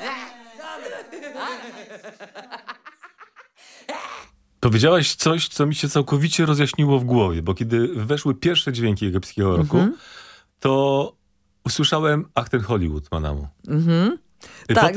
Powiedziałaś coś, co mi się całkowicie rozjaśniło w głowie, bo kiedy weszły pierwsze dźwięki egipskiego roku, to usłyszałem Ach, ten Hollywood, Manamu. Tak,